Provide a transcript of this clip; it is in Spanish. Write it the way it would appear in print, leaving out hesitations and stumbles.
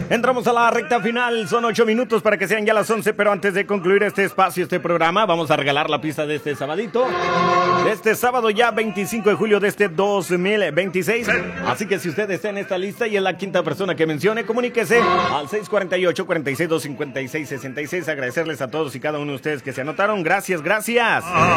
Entramos a la recta final, son 8 minutos para que sean ya las 11, pero antes de concluir este espacio, este programa, vamos a regalar la pista de este sabadito, de este sábado ya 25 de julio de este 2026. Así que si usted está en esta lista y es la quinta persona que mencione, comuníquese al 648-462-5666. Agradecerles a todos y cada uno de ustedes que se anotaron. Gracias, gracias.